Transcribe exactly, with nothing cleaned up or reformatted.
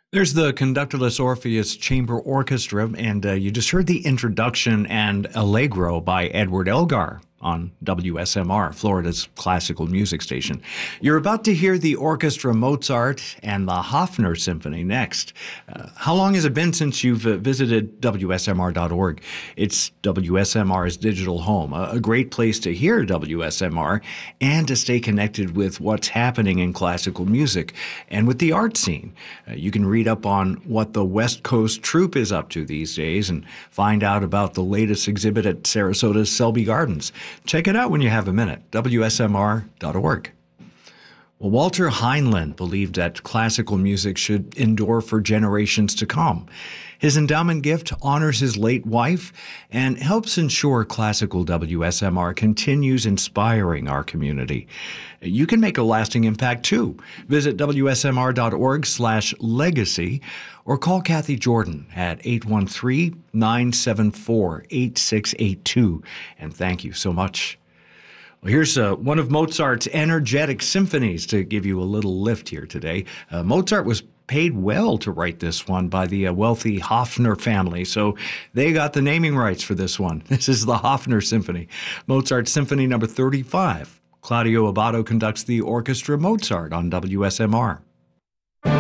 There's the Conductorless Orpheus Chamber Orchestra, and uh, you just heard the introduction and Allegro by Edward Elgar on W S M R, Florida's classical music station. You're about to hear the Orchestra Mozart and the Hofner Symphony next. Uh, how long has it been since you've uh, visited W S M R dot org? It's W S M R's digital home, a, a great place to hear W S M R and to stay connected with what's happening in classical music and with the art scene. Uh, you can read up on what the West Coast Troupe is up to these days and find out about the latest exhibit at Sarasota's Selby Gardens. Check it out when you have a minute, W S M R dot org. Well, Walter Heinlein believed that classical music should endure for generations to come. His endowment gift honors his late wife and helps ensure classical W S M R continues inspiring our community. You can make a lasting impact too. Visit W S M R dot org slash legacy or call Kathy Jordan at eight one three, nine seven four, eight six eight two. And thank you so much. Well, here's uh, one of Mozart's energetic symphonies to give you a little lift here today. Uh, Mozart was paid well to write this one by the uh, wealthy Hofner family, so they got the naming rights for this one. This is the Hofner Symphony, Mozart Symphony number thirty-five. Claudio Abbado conducts the Orchestra Mozart on W S M R.